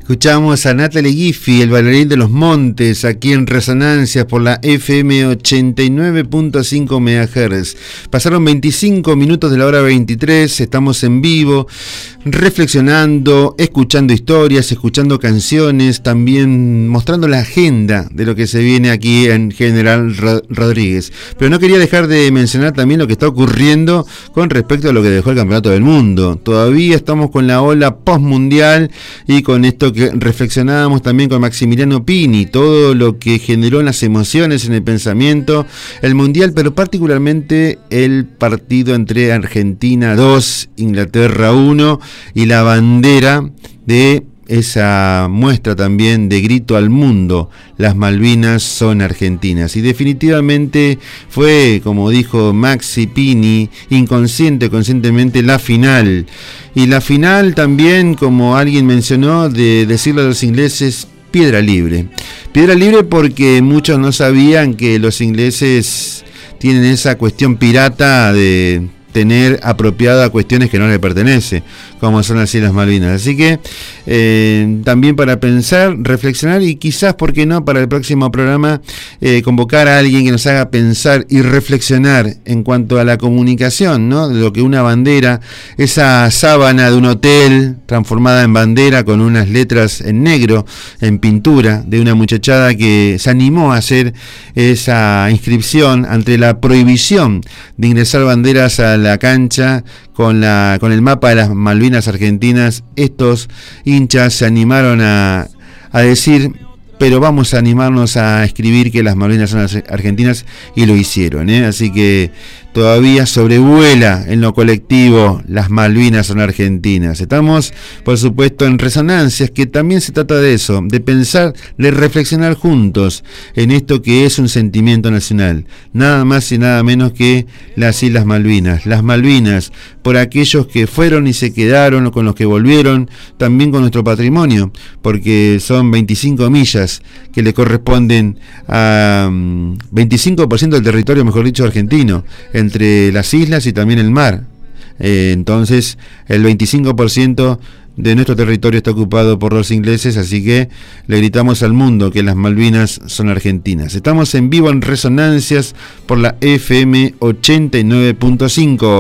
Escuchamos a Natalie Giffey, el bailarín de los montes, aquí en Resonancias por la FM 89.5 MHz. Pasaron 25 minutos de la hora 23, estamos en vivo, reflexionando, escuchando historias, escuchando canciones, también mostrando la agenda de lo que se viene aquí en General Rodríguez. Pero no quería dejar de mencionar también lo que está ocurriendo con respecto a lo que dejó el Campeonato del Mundo. Todavía estamos con la ola postmundial y con esto que reflexionábamos también con Maximiliano Pini, todo lo que generó en las emociones, en el pensamiento, el Mundial, pero particularmente el partido entre Argentina 2, Inglaterra 1 y la bandera de esa muestra también de grito al mundo: las Malvinas son argentinas. Y definitivamente fue, como dijo Maxi Pini, conscientemente la final. Y la final también, como alguien mencionó, de decirle a los ingleses, piedra libre. Piedra libre porque muchos no sabían que los ingleses tienen esa cuestión pirata de tener apropiada cuestiones que no le pertenece, como son las Islas Malvinas. Así que también para pensar, reflexionar y quizás, ¿por qué no?, para el próximo programa convocar a alguien que nos haga pensar y reflexionar en cuanto a la comunicación, ¿no? De lo que una bandera, esa sábana de un hotel transformada en bandera con unas letras en negro, en pintura, de una muchachada que se animó a hacer esa inscripción ante la prohibición de ingresar banderas a la cancha con el mapa de las Malvinas argentinas. Estos hinchas se animaron a decir, pero vamos a animarnos a escribir que las Malvinas son argentinas, y lo hicieron, Así que todavía sobrevuela en lo colectivo: las Malvinas son argentinas. Estamos, por supuesto, en Resonancias, que también se trata de eso, de pensar, de reflexionar juntos en esto que es un sentimiento nacional, nada más y nada menos que las Islas Malvinas. Las Malvinas, por aquellos que fueron y se quedaron, con los que volvieron, también con nuestro patrimonio, porque son 25 millas que le corresponden a 25% del territorio, mejor dicho, argentino, entre las islas y también el mar. Entonces el 25% de nuestro territorio está ocupado por los ingleses, así que le gritamos al mundo que las Malvinas son argentinas. Estamos en vivo en Resonancias por la FM 89.5.